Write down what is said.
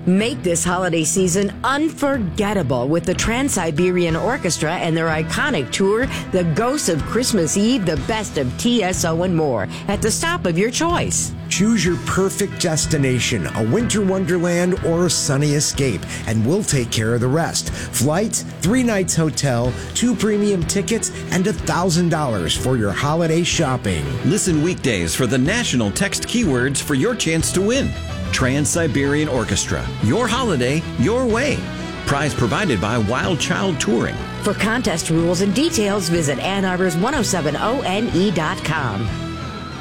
Make this holiday season unforgettable with the Trans-Siberian Orchestra and their iconic tour, The Ghosts of Christmas Eve, The Best of TSO and more, at the stop of your choice. Choose your perfect destination, a winter wonderland or a sunny escape, and we'll take care of the rest. Flights, 3 nights hotel, 2 premium tickets, and $1,000 for your holiday shopping. Listen weekdays for the national text keywords for your chance to win. Trans-Siberian Orchestra. Your holiday, your way. Prize provided by Wild Child Touring. For contest rules and details, visit Ann Arbor's 1070ne.com.